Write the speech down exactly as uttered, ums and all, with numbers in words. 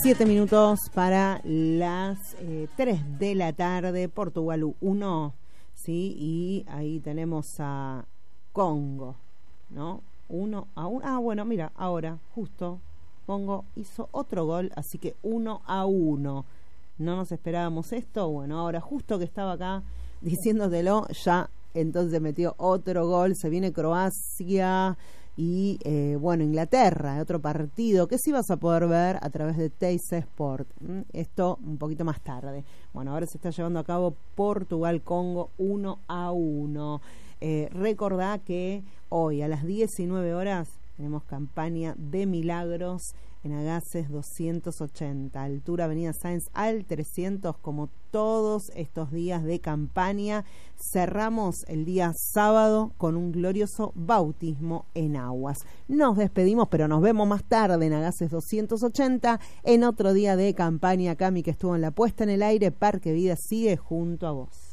Siete minutos para las eh, tres de la tarde. Portugal uno, sí, y ahí tenemos a Congo, ¿no? Uno a uno. Ah, bueno, mira, ahora, justo, Congo hizo otro gol, así que uno a uno. No nos esperábamos esto. Bueno, ahora justo que estaba acá diciéndotelo, ya entonces metió otro gol. Se viene Croacia y eh, bueno, Inglaterra, otro partido que sí vas a poder ver a través de Teis Sport. Esto un poquito más tarde. Bueno, ahora se está llevando a cabo Portugal-Congo uno a uno. Eh, recordá que hoy a las diecinueve horas tenemos campaña de milagros en Agaces doscientos ochenta, altura Avenida Sáenz al trescientos, como todos estos días de campaña. Cerramos el día sábado con un glorioso bautismo en aguas. Nos despedimos, pero nos vemos más tarde en Agaces doscientos ochenta, en otro día de campaña. Cami, que estuvo en la puesta en el aire. Parque Vida sigue junto a vos.